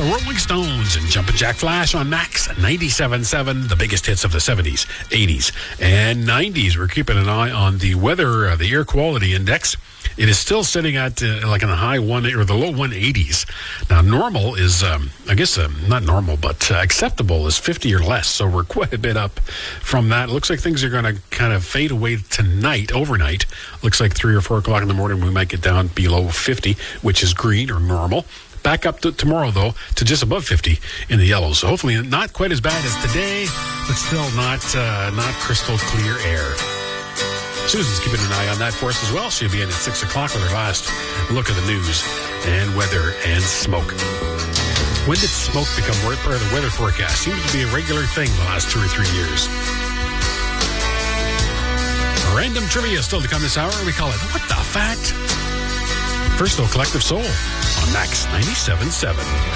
Rolling Stones and Jumpin' Jack Flash on Max 97.7, the biggest hits of the 70s, 80s, and 90s. We're keeping an eye on the weather, the air quality index. It is still sitting at like in the high one or the low 180s. Now, normal is, not normal, but acceptable is 50 or less. So we're quite a bit up from that. It looks like things are going to kind of fade away tonight, overnight. Looks like 3 or 4 o'clock in the morning we might get down below 50, which is green or normal. Back up to tomorrow, though, to just above 50 in the yellow. So hopefully not quite as bad as today, but still not crystal clear air. Susan's keeping an eye on that for us as well. She'll be in at 6 o'clock with her last look at the news and weather and smoke. When did smoke become part of the weather forecast? Seems to be a regular thing the last 2 or 3 years. Random trivia still to come this hour. We call it What the Fact? First, though, Collective Soul on Max 97.7.